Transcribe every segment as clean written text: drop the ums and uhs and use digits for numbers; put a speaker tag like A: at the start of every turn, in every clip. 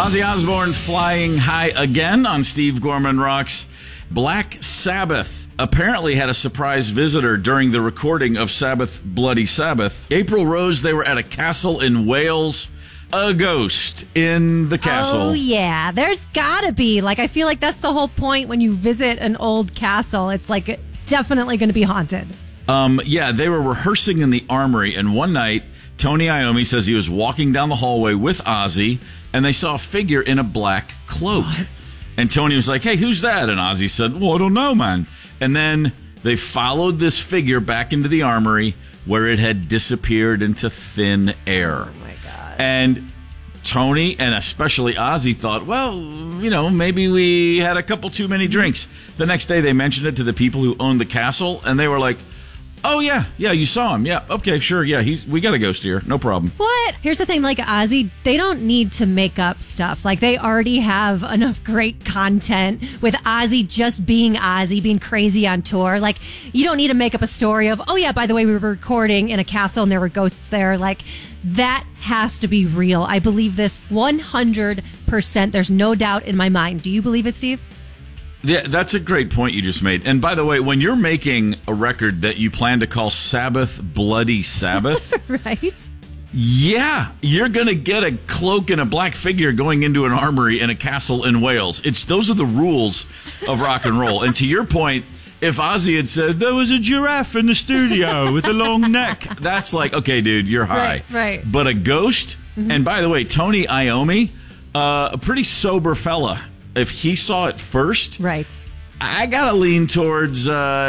A: Ozzy Osbourne flying high again on Steve Gorman Rocks. Black Sabbath apparently had a surprise visitor during the recording of Sabbath Bloody Sabbath. April Rose, they were at a castle in Wales. A ghost in the castle.
B: Oh, yeah. There's gotta be. I feel like that's the whole point when you visit an old castle. It's definitely going to be haunted.
A: Yeah, they were rehearsing in the Armory, and one night, Tony Iommi says he was walking down the hallway with Ozzy, and they saw a figure in a black cloak.
B: What?
A: And Tony was like, hey, who's that? And Ozzy said, well, I don't know, man. And then they followed this figure back into the Armory, where it had disappeared into thin air.
B: Oh, my God.
A: And Tony, and especially Ozzy, thought, well, maybe we had a couple too many drinks. The next day, they mentioned it to the people who owned the castle, and they were like, oh, yeah, you saw him. Yeah, okay, sure, yeah, we got a ghost here, no problem.
B: What? Here's the thing, Ozzy, they don't need to make up stuff. They already have enough great content with Ozzy just being Ozzy, being crazy on tour. You don't need to make up a story of, oh, yeah, by the way, we were recording in a castle and there were ghosts there. That has to be real. I believe this 100%. There's no doubt in my mind. Do you believe it, Steve?
A: Yeah, that's a great point you just made. And by the way, when you're making a record that you plan to call Sabbath Bloody Sabbath,
B: right?
A: Yeah, you're going to get a cloak and a black figure going into an armory in a castle in Wales. Those are the rules of rock and roll. And to your point, if Ozzy had said, there was a giraffe in the studio with a long neck, that's okay, dude, you're high.
B: Right.
A: But a ghost, and by the way, Tony Iommi, a pretty sober fella. If he saw it first,
B: right,
A: I gotta lean towards,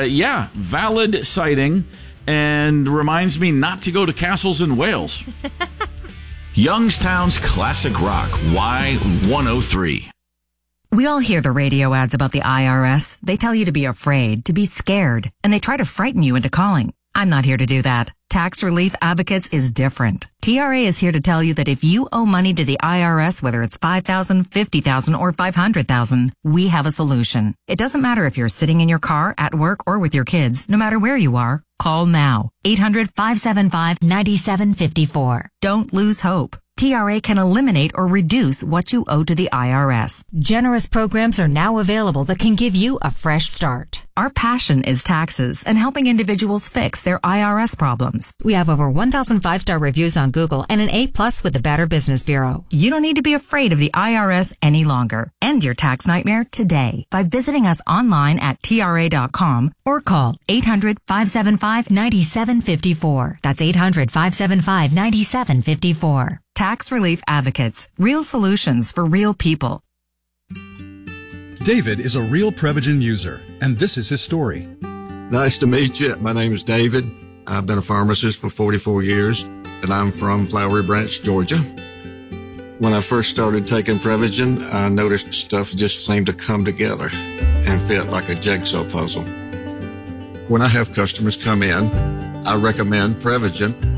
A: valid sighting, and reminds me not to go to castles in Wales. Youngstown's Classic Rock, Y103.
C: We all hear the radio ads about the IRS. They tell you to be afraid, to be scared, and they try to frighten you into calling. I'm not here to do that. Tax Relief Advocates is different. TRA is here to tell you that if you owe money to the IRS, whether it's $5,000, $50,000, or $500,000, we have a solution. It doesn't matter if you're sitting in your car, at work, or with your kids. No matter where you are, call now. 800-575-9754. Don't lose hope. TRA can eliminate or reduce what you owe to the IRS. Generous programs are now available that can give you a fresh start. Our passion is taxes and helping individuals fix their IRS problems. We have over 1,000 5-star reviews on Google and an A+ with the Better Business Bureau. You don't need to be afraid of the IRS any longer. End your tax nightmare today by visiting us online at TRA.com or call 800-575-9754. That's 800-575-9754. Tax Relief Advocates. Real solutions for real people.
D: David is a real Prevagen user, and this is his story.
E: Nice to meet you. My name is David. I've been a pharmacist for 44 years, and I'm from Flowery Branch, Georgia. When I first started taking Prevagen, I noticed stuff just seemed to come together and fit like a jigsaw puzzle. When I have customers come in, I recommend Prevagen